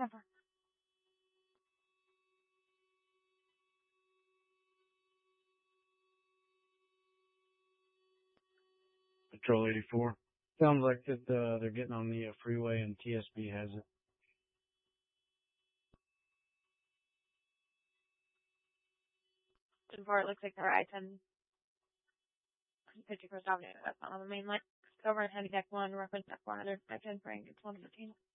Denver. Patrol 84. Sounds like that they're getting on the freeway and TSB has it. Denver, it looks like they're I-10 50 First Avenue. That's not on the main line. Over and heading deck 1, reference deck 400, I-10 Frank, it's 115.